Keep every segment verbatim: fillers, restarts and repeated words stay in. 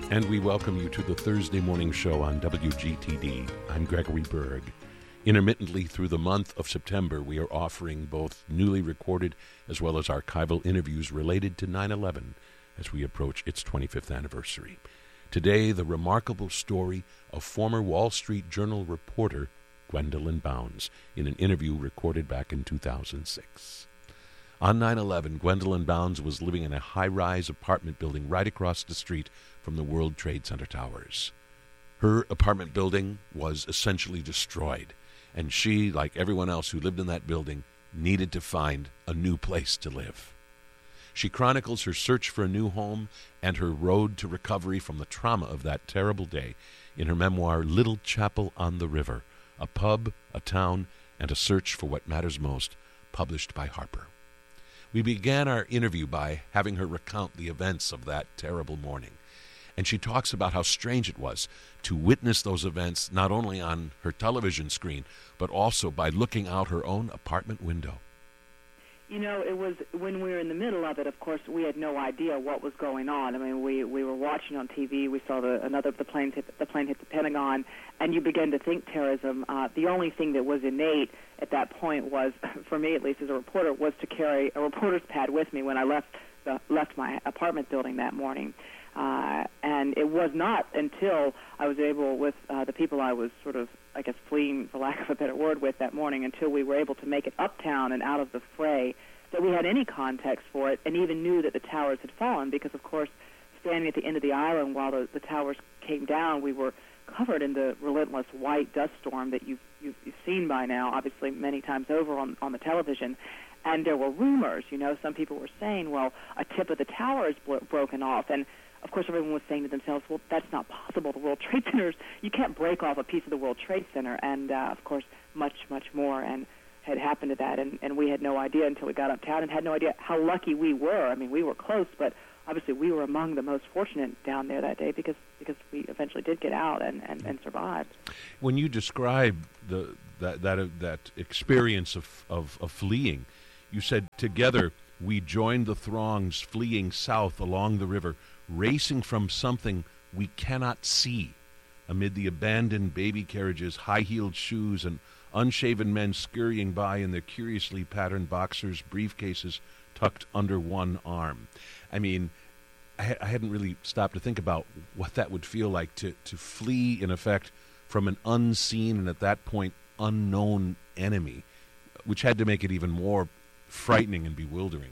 And we welcome you to the Thursday morning show on W G T D. I'm Gregory Berg. Intermittently through the month of September, we are offering both newly recorded as well as archival interviews related to nine eleven as we approach its twenty-fifth anniversary. Today, the remarkable story of former Wall Street Journal reporter Gwendolyn Bounds in an interview recorded back in two thousand six. On nine eleven, Gwendolyn Bounds was living in a high-rise apartment building right across the street from the World Trade Center towers. Her apartment building was essentially destroyed, and she, like everyone else who lived in that building, needed to find a new place to live. She chronicles her search for a new home and her road to recovery from the trauma of that terrible day in her memoir, Little Chapel on the River, A Pub, a Town, and a Search for What Matters Most, published by Harper. We began our interview by having her recount the events of that terrible morning. And she talks about how strange it was to witness those events not only on her television screen, but also by looking out her own apartment window. You know, it was when we were in the middle of it, of course, we had no idea what was going on. I mean, we, we were watching on T V. We saw the another the plane hit the plane hit the Pentagon, and you began to think terrorism. Uh, the only thing that was innate at that point was, for me at least as a reporter, was to carry a reporter's pad with me when I left the, left my apartment building that morning. Uh, and it was not until I was able, with uh, the people I was sort of, I guess, fleeing, for lack of a better word, with that morning, until we were able to make it uptown and out of the fray, that we had any context for it and even knew that the towers had fallen because, of course, standing at the end of the island while the, the towers came down, we were covered in the relentless white dust storm that you've, you've, you've seen by now, obviously many times over on, on the television. And there were rumors, you know, some people were saying, well, a tip of the tower is bro- broken off. And of course, everyone was saying to themselves, well, that's not possible. The World Trade Centers, you can't break off a piece of the World Trade Center. And, uh, of course, much, much more and had happened to that. And, and we had no idea until we got uptown and had no idea how lucky we were. I mean, we were close, but obviously we were among the most fortunate down there that day because, because we eventually did get out and, and, and survived. When you describe the that that, uh, that experience of, of, of fleeing, you said, together we joined the throngs fleeing south along the river, racing from something we cannot see, amid the abandoned baby carriages, high-heeled shoes, and unshaven men scurrying by in their curiously patterned boxers, briefcases tucked under one arm. I mean, I, ha- I hadn't really stopped to think about what that would feel like to, to flee, in effect, from an unseen and at that point unknown enemy, which had to make it even more frightening and bewildering.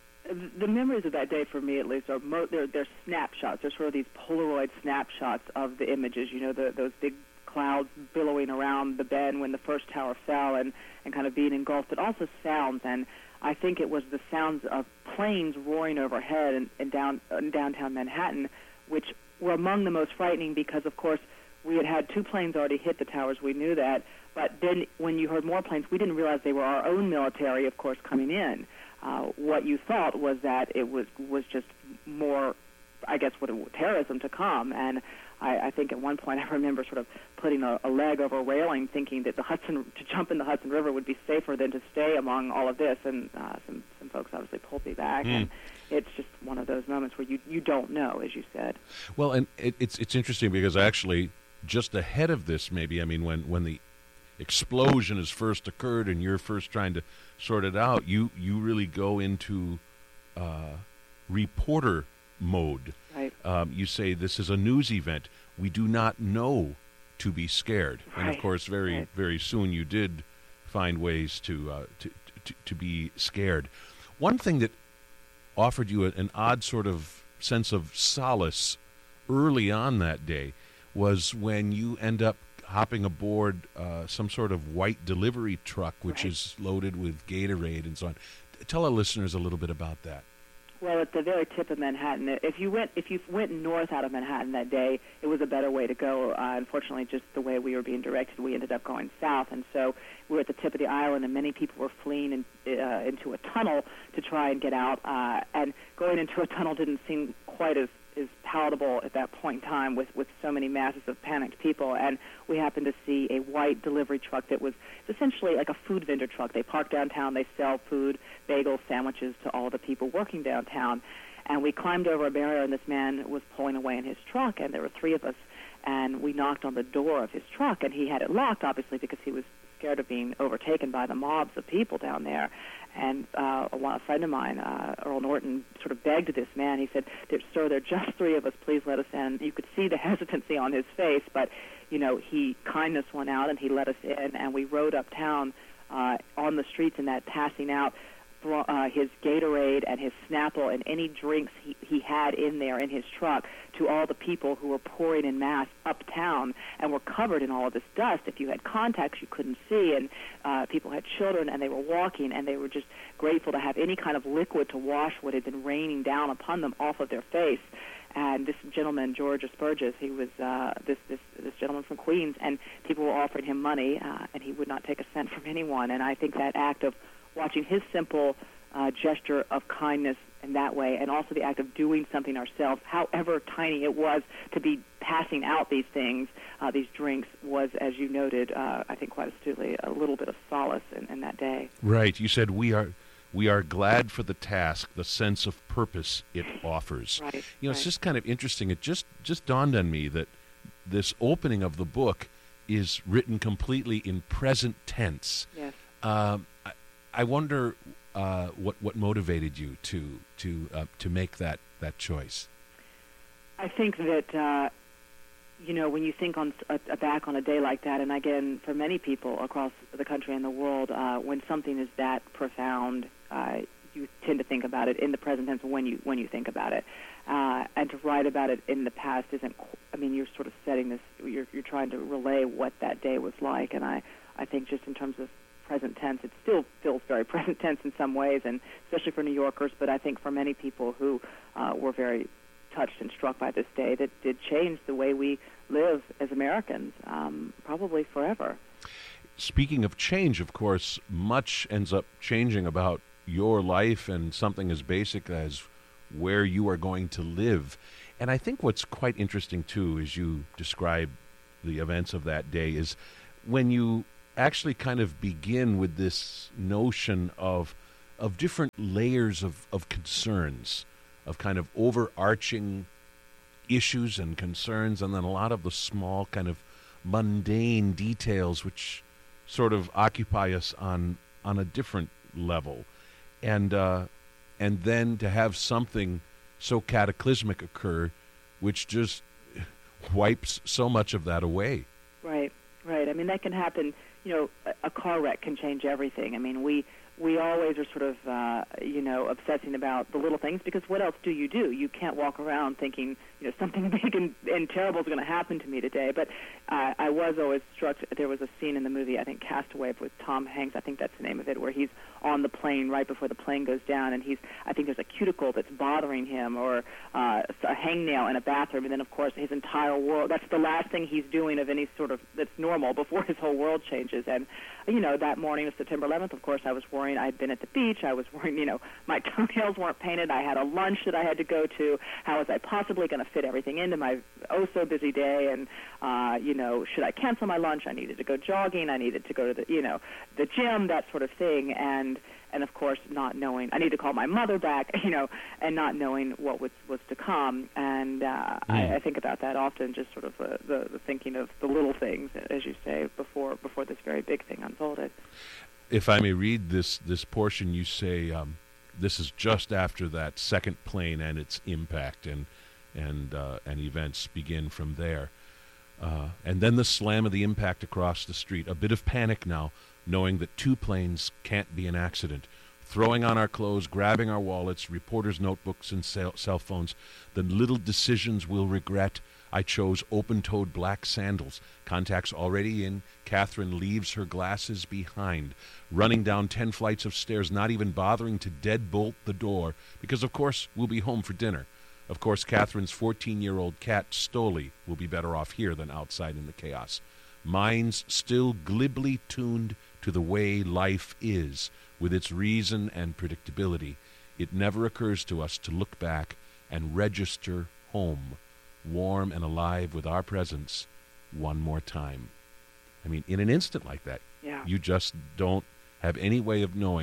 The memories of that day, for me at least, are mo- they're, they're snapshots. They're sort of these Polaroid snapshots of the images, you know, the, those big clouds billowing around the bend when the first tower fell and, and kind of being engulfed, but also sounds. And I think it was the sounds of planes roaring overhead in, in, down, in downtown Manhattan, which were among the most frightening because, of course, we had had two planes already hit the towers. We knew that. But then when you heard more planes, we didn't realize they were our own military, of course, coming in. Uh, what you thought was that it was was just more, I guess, what it, terrorism to come. And I, I think at one point I remember sort of putting a, a leg over a railing, thinking that the Hudson to jump in the Hudson River would be safer than to stay among all of this. And uh, some some folks obviously pulled me back. Mm. And it's just one of those moments where you, you don't know, as you said. Well, and it, it's it's interesting because actually just ahead of this, maybe I mean when when the explosion has first occurred and you're first trying to sort it out, you you really go into uh, reporter mode. Right. Um, you say this is a news event. We do not know to be scared. Right. And of course, very right. very soon you did find ways to, uh, to to to be scared. One thing that offered you a, an odd sort of sense of solace early on that day was when you end up hopping aboard uh, some sort of white delivery truck, which right. is loaded with Gatorade and so on. Tell our listeners a little bit about that. Well, at the very tip of Manhattan, if you went if you went north out of Manhattan that day, it was a better way to go. Uh, unfortunately, just the way we were being directed, we ended up going south, and so we were at the tip of the island, and many people were fleeing in, uh, into a tunnel to try and get out. Uh, and going into a tunnel didn't seem quite as is palatable at that point in time with, with so many masses of panicked people. And we happened to see a white delivery truck that was essentially like a food vendor truck. They park downtown, they sell food, bagels, sandwiches to all the people working downtown. And we climbed over a barrier, and this man was pulling away in his truck, and there were three of us, and we knocked on the door of his truck, and he had it locked, obviously, because he was scared of being overtaken by the mobs of people down there. And uh, a, a friend of mine, uh, Earl Norton, sort of begged this man. He said, "Sir, there are just three of us. Please let us in." You could see the hesitancy on his face, but, you know, he kindness won out, and he let us in, and we rode uptown uh, on the streets in that passing out uh, his Gatorade and his Snapple and any drinks he, he had in there in his truck to all the people who were pouring in mass uptown and were covered in all of this dust. If you had contacts, you couldn't see, and uh, people had children, and they were walking, and they were just grateful to have any kind of liquid to wash what had been raining down upon them off of their face. And this gentleman, George Asperges, he was uh, this, this this gentleman from Queens, and people were offering him money, uh, and he would not take a cent from anyone. And I think that act of watching his simple uh, gesture of kindness in that way, and also the act of doing something ourselves, however tiny it was, to be passing out these things, uh, these drinks, was, as you noted, uh, I think quite astutely, a little bit of solace in, in that day. Right. You said we are we are glad for the task, the sense of purpose it offers. Right. You know, right. it's just kind of interesting. It just just dawned on me that this opening of the book is written completely in present tense. Yes. Um, I, I wonder uh, what what motivated you to to uh, to make that, that choice. I think that uh, you know, when you think on uh, back on a day like that, and again for many people across the country and the world, uh, when something is that profound, uh, you tend to think about it in the present tense when you when you think about it, uh, and to write about it in the past isn't. I mean, you're sort of setting this. You're you're trying to relay what that day was like, and I I think just in terms of present tense, it still feels very present tense in some ways, and especially for New Yorkers, but I think for many people who uh, were very touched and struck by this day, that did change the way we live as Americans, um, probably forever. Speaking of change, of course, much ends up changing about your life and something as basic as where you are going to live. And I think what's quite interesting, too, as you describe the events of that day, is when you actually kind of begin with this notion of of different layers of, of concerns, of kind of overarching issues and concerns, and then a lot of the small kind of mundane details which sort of occupy us on on a different level. And uh, and then to have something so cataclysmic occur which just wipes so much of that away. Right, right. I mean, that can happen. You know, a, a car wreck can change everything. I mean, we we always are sort of, uh, you know, obsessing about the little things, because what else do you do? You can't walk around thinking, you know, something big and, and terrible is going to happen to me today. But uh, I was always struck. There was a scene in the movie, I think Castaway, with Tom Hanks, I think that's the name of it, where he's on the plane right before the plane goes down, and he's, I think there's a cuticle that's bothering him, or uh, a hangnail in a bathroom, and then, of course, his entire world, that's the last thing he's doing of any sort of, that's normal before his whole world changes. And, you know, that morning of September eleventh, of course, I was worrying. I had been at the beach. I was worrying, you know, my toenails weren't painted. I had a lunch that I had to go to. How was I possibly going to fit everything into my oh-so-busy day? And, uh, you know, should I cancel my lunch? I needed to go jogging. I needed to go to the, you know, the gym, that sort of thing. And, and of course, not knowing, I need to call my mother back, you know, and not knowing what was, was to come. And uh, mm. I, I think about that often, just sort of uh, the, the thinking of the little things, as you say, before before this very big thing unfolded. If I may read this this portion, you say um, this is just after that second plane and its impact, and and uh, and events begin from there. Uh, and then the slam of the impact across the street. A bit of panic now, knowing that two planes can't be an accident. Throwing on our clothes, grabbing our wallets, reporters' notebooks, and cell, cell phones. The little decisions we'll regret. I chose open-toed black sandals. Contacts already in. Catherine leaves her glasses behind. Running down ten flights of stairs, not even bothering to deadbolt the door, because, of course, we'll be home for dinner. Of course, Catherine's fourteen-year-old cat, Stoli, will be better off here than outside in the chaos. Minds still glibly tuned to the way life is, with its reason and predictability. It never occurs to us to look back and register home, warm and alive with our presence, one more time. I mean, in an instant like that, yeah. you just don't have any way of knowing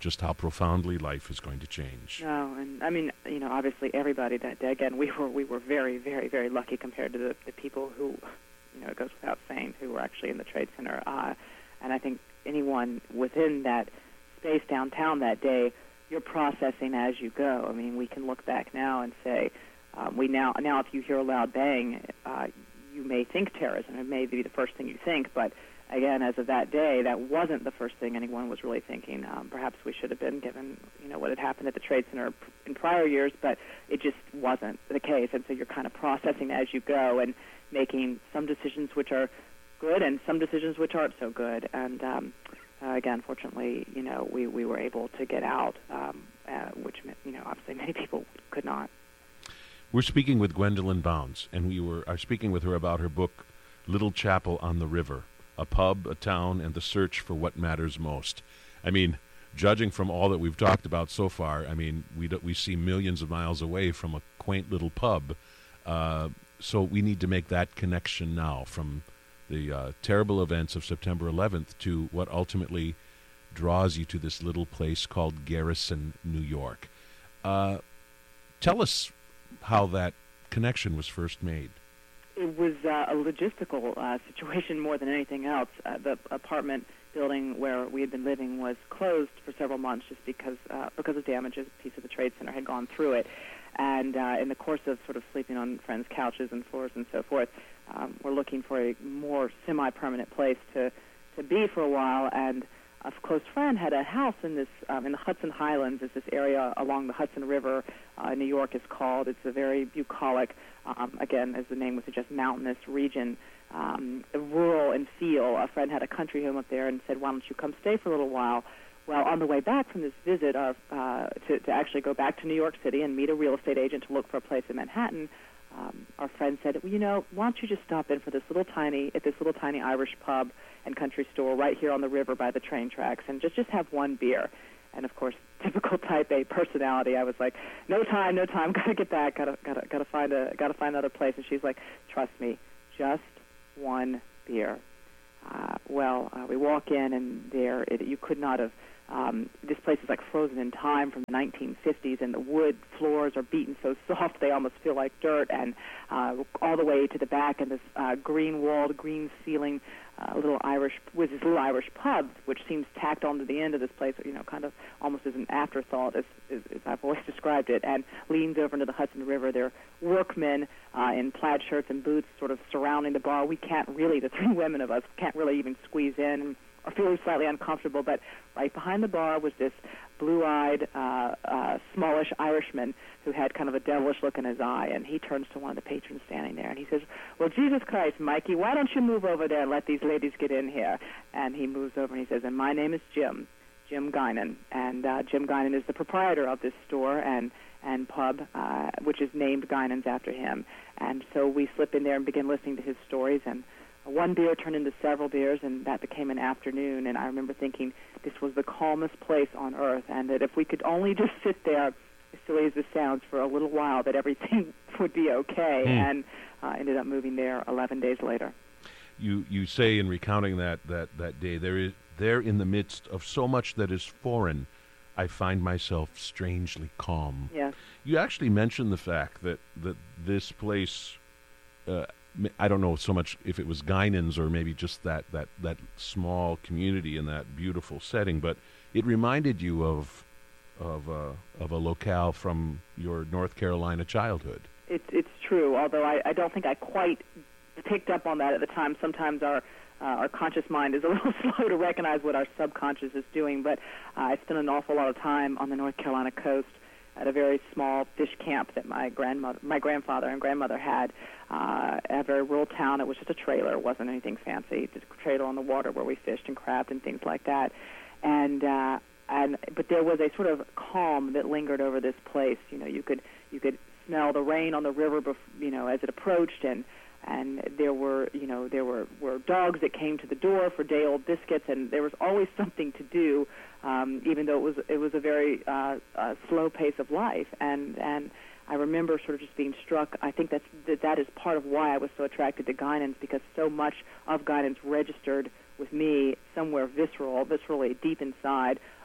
just how profoundly life is going to change. No, and I mean, you know, obviously everybody that day, again, we were we were very, very, very lucky compared to the, the people who, you know, it goes without saying, who were actually in the Trade Center. Uh, and I think anyone within that space downtown that day, you're processing as you go. I mean, we can look back now and say, um, we now, now if you hear a loud bang, uh, you may think terrorism. It may be the first thing you think, but again, as of that day, that wasn't the first thing anyone was really thinking. Um, perhaps we should have been, given, you know, what had happened at the Trade Center in prior years, but it just wasn't the case. And so you're kind of processing as you go and making some decisions which are good and some decisions which aren't so good. And um, uh, again, fortunately, you know, we, we were able to get out, um, uh, which, you know, obviously many people could not. We're speaking with Gwendolyn Bounds, and we were are speaking with her about her book, Little Chapel on the River, A Pub, a Town, and the Search for What Matters Most. I mean, judging from all that we've talked about so far, I mean, we do, we see millions of miles away from a quaint little pub. Uh, so we need to make that connection now from the uh, terrible events of September eleventh to what ultimately draws you to this little place called Garrison, New York. Uh, tell us how that connection was first made. It was uh, a logistical uh, situation more than anything else. Uh, the apartment building where we had been living was closed for several months just because uh, because of damages. A piece of the Trade Center had gone through it. And uh, in the course of sort of sleeping on friends' couches and floors and so forth, um, we're looking for a more semi-permanent place to, to be for a while. And a close friend had a house in this um, in the Hudson Highlands. Is this area along the Hudson River. Uh, New York is called. It's a very bucolic, um, again, as the name would suggest, mountainous region, um, rural and feel. A friend had a country home up there and said, "Why don't you come stay for a little while?" Well, on the way back from this visit, our, uh, to, to actually go back to New York City and meet a real estate agent to look for a place in Manhattan, um, our friend said, "Well, you know, why don't you just stop in for this little tiny, at this little tiny Irish pub and country store right here on the river by the train tracks, and just, just have one beer." And of course, typical Type A personality, I was like, "No time, no time. Gotta get back. Gotta, gotta, gotta find a, gotta find another place." And she's like, "Trust me, just one beer." Uh, well, uh, we walk in, and there, it, you could not have. Um, this place is like frozen in time from the nineteen fifties, and the wood floors are beaten so soft they almost feel like dirt. And uh, all the way to the back, and this uh, green-walled, green-ceiling uh, little Irish, with this little Irish pub, which seems tacked onto the end of this place, you know, kind of almost as an afterthought, as, as, as I've always described it, and leans over into the Hudson River. There are workmen uh, in plaid shirts and boots, sort of surrounding the bar. We can't really, the three women of us, can't really even squeeze in. And or feeling slightly uncomfortable, but right behind the bar was this blue-eyed, uh, uh, smallish Irishman who had kind of a devilish look in his eye, and he turns to one of the patrons standing there, and he says, "Well, Jesus Christ, Mikey, why don't you move over there and let these ladies get in here?" And he moves over and he says, "And my name is Jim, Jim Guinan," and uh, Jim Guinan is the proprietor of this store and and pub, uh, which is named Guinan's after him. And so we slip in there and begin listening to his stories, and one beer turned into several beers, and that became an afternoon. And I remember thinking this was the calmest place on earth, and that if we could only just sit there, as silly as this sounds, for a little while, that everything would be okay. Mm. And uh, ended up moving there eleven days later. You you say in recounting that, that, that day, there is there in the midst of so much that is foreign, I find myself strangely calm. Yes. You actually mentioned the fact that, that this place... Uh, I don't know so much if it was Guinan's or maybe just that, that, that small community in that beautiful setting, but it reminded you of of uh, of a locale from your North Carolina childhood. It's it's true, although I, I don't think I quite picked up on that at the time. Sometimes our uh, our conscious mind is a little slow to recognize what our subconscious is doing, but uh, I spent an awful lot of time on the North Carolina coast at a very small fish camp that my grandmother, my grandfather and grandmother had, uh, at a very rural town. It was just a trailer. It wasn't anything fancy. Just a trailer on the water where we fished and crabbed and things like that. And uh, and but there was a sort of calm that lingered over this place. You know, you could you could smell the rain on the river, bef- you know, as it approached, and and there were you know there were, were dogs that came to the door for day-old biscuits, and there was always something to do. Um, even though it was it was a very uh, uh, slow pace of life, and and I remember sort of just being struck. I think that's, that that is part of why I was so attracted to Guinan's, because so much of Guinan's registered with me somewhere visceral, viscerally deep inside,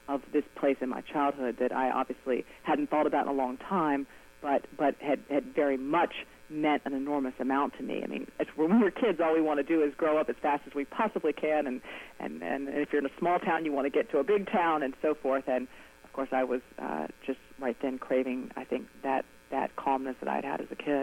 of this place in my childhood that I obviously hadn't thought about in a long time, but but had, had very much meant an enormous amount to me. I mean, as when we were kids, all we want to do is grow up as fast as we possibly can, and, and, and if you're in a small town, you want to get to a big town and so forth. And, of course, I was uh, just right then craving, I think, that, that calmness that I'd had as a kid.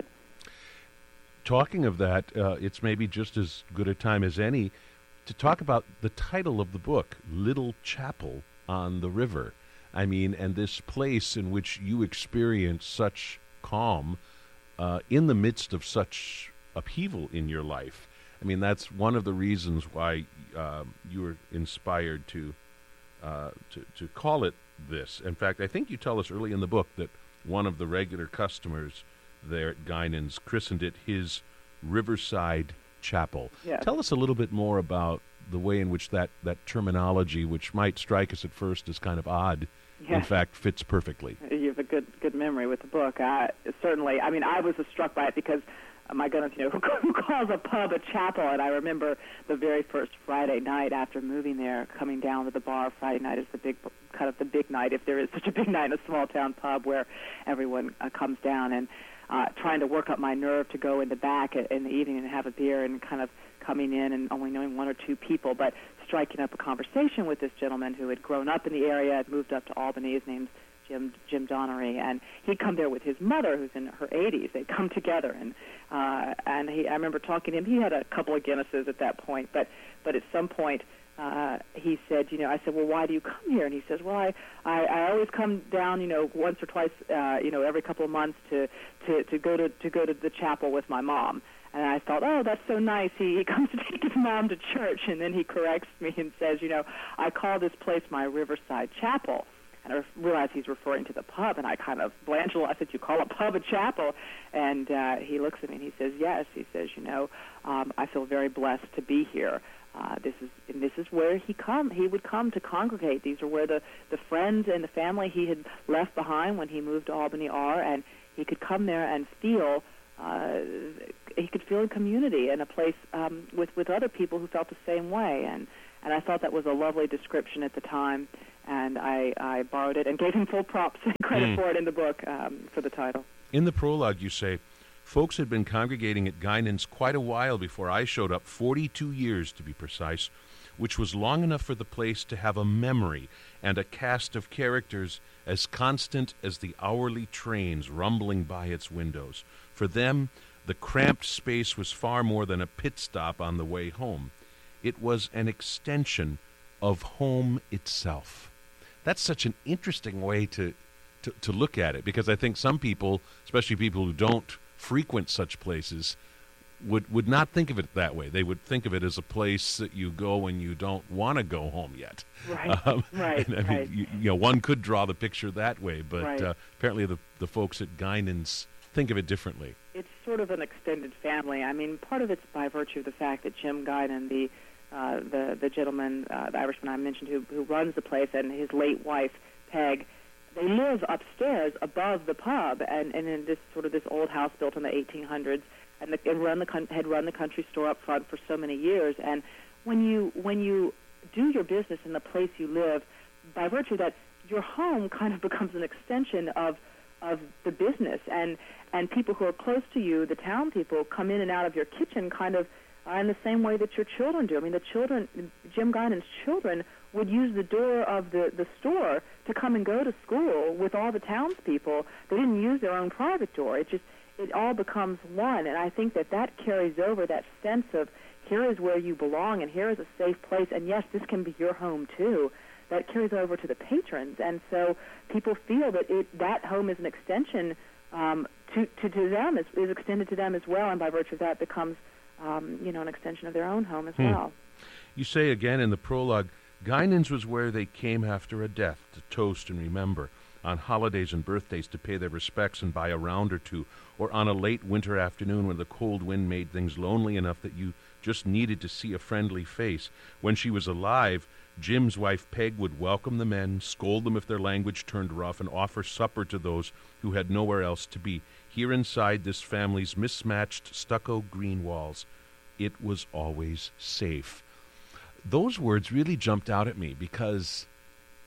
Talking of that, uh, it's maybe just as good a time as any to talk about the title of the book, Little Chapel on the River. I mean, and this place in which you experience such calm uh, in the midst of such upheaval in your life. I mean, that's one of the reasons why uh, you were inspired to, uh, to to call it this. In fact, I think you tell us early in the book that one of the regular customers there at Guinan's christened it his Riverside Chapel. Yes. Tell us a little bit more about the way in which that, that terminology, which might strike us at first as kind of odd, yes. in fact, fits perfectly. You have a good good memory with the book. Uh, certainly, I mean, I was struck by it because, uh, my goodness, you know, who, who calls a pub a chapel? And I remember the very first Friday night after moving there, coming down to the bar. Friday night is the big, kind of the big night, if there is such a big night in a small town pub where everyone uh, comes down, and uh, trying to work up my nerve to go in the back in the evening and have a beer, and kind of coming in and only knowing one or two people, but striking up a conversation with this gentleman who had grown up in the area, had moved up to Albany. His name's Jim Jim Donnery, and he'd come there with his mother, who's in her eighties. They'd come together, and uh, and he, I remember talking to him. He had a couple of Guinnesses at that point, but but at some point uh, he said, you know, I said, well, why do you come here? And he says, well, I, I, I always come down, you know, once or twice, uh, you know, every couple of months to, to, to go to to go to the chapel with my mom. And I thought, oh, that's so nice. He, he comes to take his mom to church, and then he corrects me and says, you know, I call this place my Riverside Chapel. And I realized he's referring to the pub, and I kind of blanched a little. I said, you call a pub a chapel? And uh, he looks at me and he says, yes. He says, you know, um, I feel very blessed to be here. Uh, this is and this is where he come. He would come to congregate. These are where the, the friends and the family he had left behind when he moved to Albany are, and he could come there and feel Uh, he could feel a community and a place um, with, with other people who felt the same way. And, and I thought that was a lovely description at the time, and I, I borrowed it and gave him full props and credit mm. for it in the book um, for the title. In the prologue, you say, folks had been congregating at Guinan's quite a while before I showed up, forty-two years to be precise, which was long enough for the place to have a memory and a cast of characters as constant as the hourly trains rumbling by its windows. For them, the cramped space was far more than a pit stop on the way home. It was an extension of home itself. That's such an interesting way to, to, to look at it, because I think some people, especially people who don't frequent such places, would, would not think of it that way. They would think of it as a place that you go when you don't want to go home yet. Right, um, right, and, I mean, right. You, you know, one could draw the picture that way, but right. uh, apparently the, the folks at Guinan's think of it differently. It's sort of an extended family. I mean, part of it's by virtue of the fact that Jim Guinan, the uh, the the gentleman, uh, the Irishman I mentioned, who who runs the place, and his late wife Peg, they live upstairs above the pub, and, and in this sort of this old house built in the eighteen hundreds, and, the, and run the had run the country store up front for so many years. And when you when you do your business in the place you live, by virtue of that, your home kind of becomes an extension of of the business, and and people who are close to you, the town people, come in and out of your kitchen kind of uh, in the same way that your children do. I mean, the children, Jim Guinan's children, would use the door of the, the store to come and go to school with all the townspeople. They didn't use their own private door. It just, it all becomes one, and I think that that carries over that sense of here is where you belong, and here is a safe place, and yes, this can be your home too. That carries over to the patrons, and so people feel that it, that home is an extension um, to, to, to them, is, is extended to them as well, and by virtue of that becomes, um, you know, an extension of their own home as hmm. well. You say again in the prologue, Guinan's was where they came after a death to toast and remember, on holidays and birthdays to pay their respects and buy a round or two, or on a late winter afternoon when the cold wind made things lonely enough that you just needed to see a friendly face. When she was alive, Jim's wife Peg would welcome the men, scold them if their language turned rough, and offer supper to those who had nowhere else to be. Here inside this family's mismatched stucco green walls, it was always safe. Those words really jumped out at me because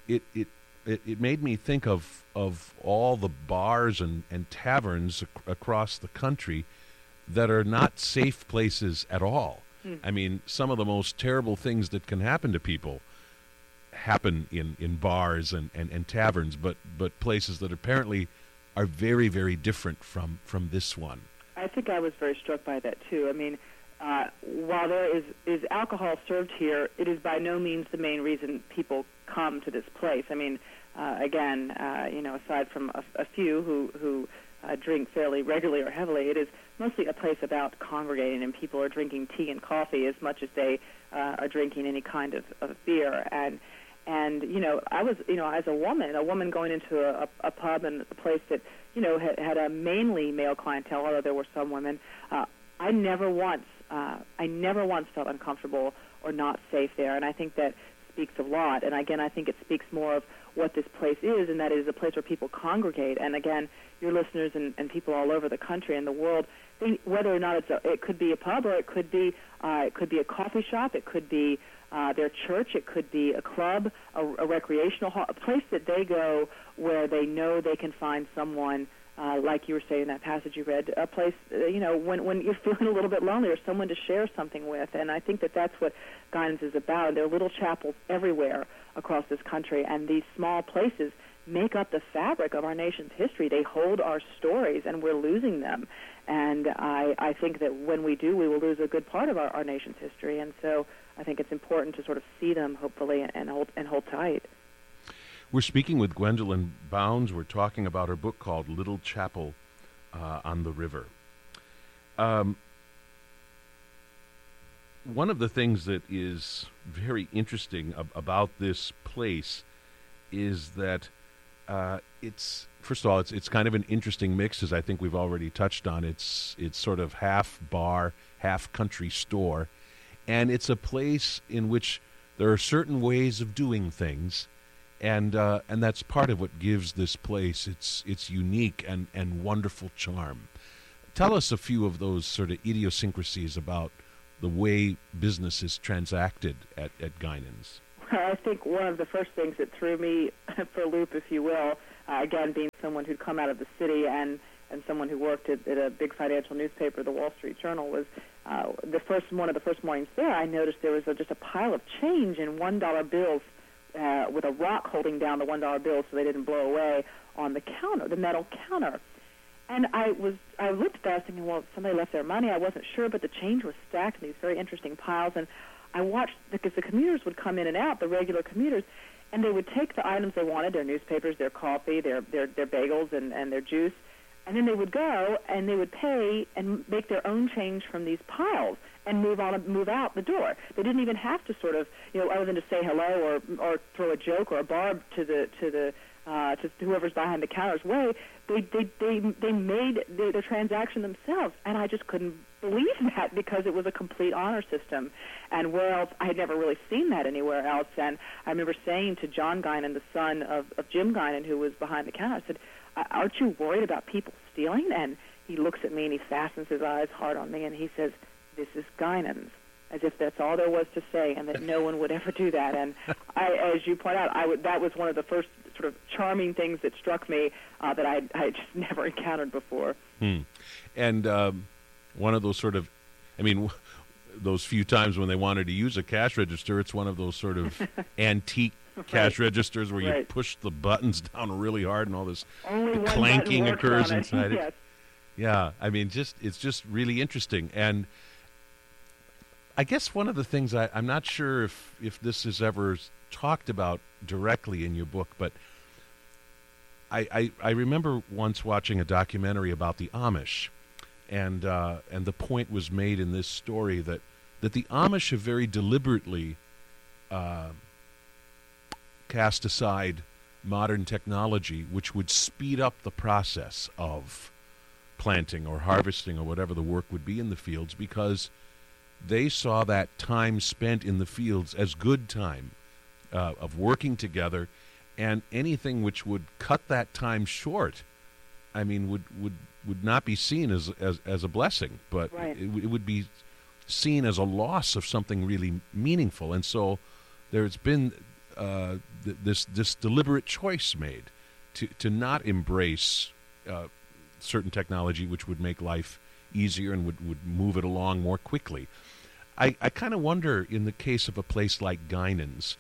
it it it, it made me think of of all the bars and, and taverns ac- across the country that are not safe places at all. Mm. I mean, some of the most terrible things that can happen to people happen in, in bars and, and, and taverns, but, but places that apparently are very, very different from, from this one. I think I was very struck by that, too. I mean, uh, while there is, is alcohol served here, it is by no means the main reason people come to this place. I mean, uh, again, uh, you know, aside from a, a few who, who uh, drink fairly regularly or heavily, it is mostly a place about congregating, and people are drinking tea and coffee as much as they uh, are drinking any kind of, of beer. And And, you know, I was, you know, as a woman, a woman going into a, a, a pub and a place that, you know, had, had a mainly male clientele, although there were some women, uh, I never once, uh, I never once felt uncomfortable or not safe there. And I think that speaks a lot. And, again, I think it speaks more of what this place is, and that it is a place where people congregate. And, again, your listeners and, and people all over the country and the world, they, whether or not it's a, it could be a pub or it could be, uh, it could be a coffee shop, it could be Uh, their church, it could be a club, a, a recreational hall, a place that they go where they know they can find someone, uh, like you were saying in that passage you read, a place, uh, you know, when, when you're feeling a little bit lonely or someone to share something with. And I think that that's what Guinans is about. There are little chapels everywhere across this country, and these small places make up the fabric of our nation's history. They hold our stories, and we're losing them. And I, I think that when we do, we will lose a good part of our, our nation's history. And so I think it's important to sort of see them, hopefully, and hold and hold tight. We're speaking with Gwendolyn Bounds. We're talking about her book called Little Chapel uh, on the River. Um, one of the things that is very interesting ab- about this place is that uh, it's, first of all, it's it's kind of an interesting mix, as I think we've already touched on. It's it's sort of half bar, half country store. And it's a place in which there are certain ways of doing things, and uh, and that's part of what gives this place its its unique and, and wonderful charm. Tell us a few of those sort of idiosyncrasies about the way business is transacted at, at Guinans. Well, I think one of the first things that threw me for a loop, if you will, uh, again, being someone who'd come out of the city and and someone who worked at, at a big financial newspaper, the Wall Street Journal, was uh, the first one of the first mornings there. I noticed there was a, just a pile of change in one dollar bills uh, with a rock holding down the one dollar bills so they didn't blow away on the counter, the metal counter. And I was, I looked at that, I was thinking, well, somebody left their money. I wasn't sure, but the change was stacked in these very interesting piles. And I watched, because the commuters would come in and out, the regular commuters, and they would take the items they wanted, their newspapers, their coffee, their their, their bagels, and, and their juice, and then they would go and they would pay and make their own change from these piles and move on, move out the door. They didn't even have to sort of, you know, other than to say hello or or throw a joke or a barb to the to the uh, to whoever's behind the counter's way. They they they they made the, the transaction themselves, and I just couldn't believe that because it was a complete honor system. And where else? I had never really seen that anywhere else. And I remember saying to John Guinan, the son of, of Jim Guinan, who was behind the counter, I said, aren't you worried about people stealing? And he looks at me and he fastens his eyes hard on me and he says, this is Guinan's, as if that's all there was to say and that no one would ever do that. And I, as you point out, I would, that was one of the first sort of charming things that struck me uh, that I I just never encountered before. Hmm. And um, one of those sort of, I mean, w- those few times when they wanted to use a cash register, it's one of those sort of antique cash right. registers where right. you push the buttons down really hard and all this clanking occurs inside it. Yes. Yeah, I mean, just it's just really interesting. And I guess one of the things I, I'm not sure if, if this is ever talked about directly in your book, but I, I, I remember once watching a documentary about the Amish, and uh, and the point was made in this story that, that the Amish have very deliberately uh, cast aside modern technology, which would speed up the process of planting or harvesting or whatever the work would be in the fields, because they saw that time spent in the fields as good time uh, of working together, and anything which would cut that time short, I mean, would would, would not be seen as, as, as a blessing, but right. it, it would be seen as a loss of something really meaningful. And so there's been uh, th- this this deliberate choice made to to not embrace uh, certain technology which would make life easier and would, would move it along more quickly. I, I kind of wonder, in the case of a place like Guinan's,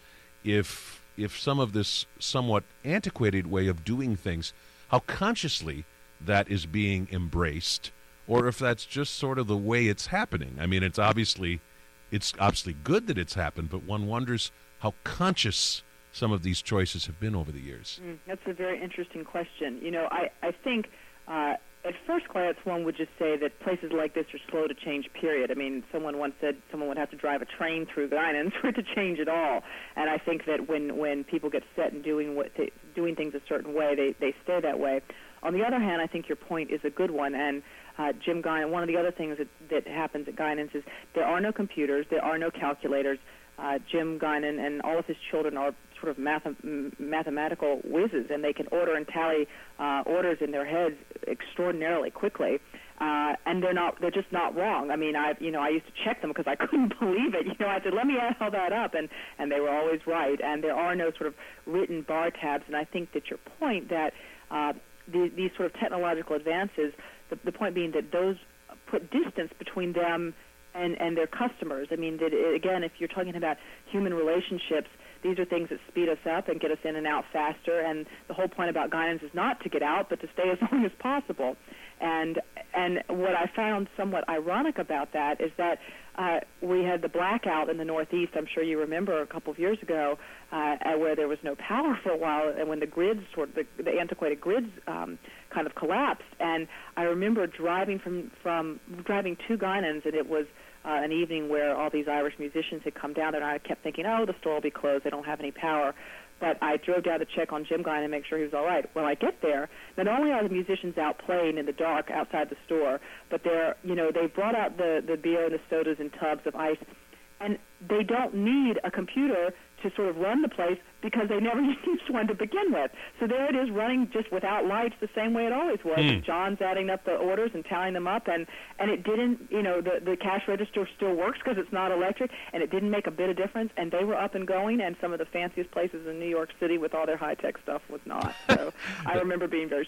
if if some of this somewhat antiquated way of doing things, how consciously that is being embraced, or if that's just sort of the way it's happening. I mean, it's obviously it's obviously good that it's happened, but one wonders how conscious some of these choices have been over the years. Mm, that's a very interesting question. You know, I, I think uh, at first glance one would just say that places like this are slow to change, period. I mean, someone once said someone would have to drive a train through Guinan's for it to change at all. And I think that when, when people get set in doing, what they, doing things a certain way, they, they stay that way. On the other hand, I think your point is a good one, and uh, Jim Guinan, one of the other things that, that happens at Guinan's is there are no computers, there are no calculators. Uh, Jim Guinan and all of his children are sort of math- mathematical whizzes, and they can order and tally uh, orders in their heads extraordinarily quickly. Uh, and they're not, they're just not wrong. I mean, I, you know, I used to check them because I couldn't believe it. You know, I said, let me add all that up, and, and they were always right. And there are no sort of written bar tabs, and I think that your point that uh, the, these sort of technological advances, the, the point being that those put distance between them and, and their customers. I mean, that, again, if you're talking about human relationships, these are things that speed us up and get us in and out faster, and the whole point about Guinan's is not to get out, but to stay as long as possible. And and what I found somewhat ironic about that is that uh, we had the blackout in the Northeast, I'm sure you remember, a couple of years ago, uh, where there was no power for a while, and when the grids, sort of the, the antiquated grids um, kind of collapsed. And I remember driving from, from driving to Guinan's, and it was Uh, an evening where all these Irish musicians had come down there, and I kept thinking, oh, the store will be closed, they don't have any power. But I drove down to check on Jim Guinan and make sure he was all right. When I get there, not only are the musicians out playing in the dark outside the store, but they're, you know, they brought out the, the beer and the sodas in tubs of ice, and they don't need a computer to sort of run the place because they never used one to begin with. So there it is, running just without lights the same way it always was. Mm. And John's adding up the orders and tallying them up, and, and it didn't, you know, the, the cash register still works because it's not electric, and it didn't make a bit of difference, and they were up and going, and some of the fanciest places in New York City with all their high-tech stuff was not. So I remember being very